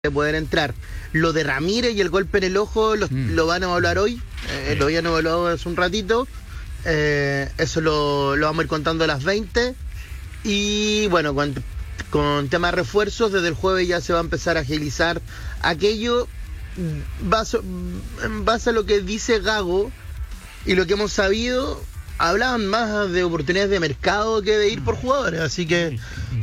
poder entrar. Lo de Ramírez y el golpe en el ojo lo van a evaluar hoy, lo habían evaluado hace un ratito, eso lo vamos a ir contando a las 20 y bueno, con temas de refuerzos, desde el jueves ya se va a empezar a agilizar aquello, en base a lo que dice Gago y lo que hemos sabido, hablaban más de oportunidades de mercado que de ir por jugadores, así que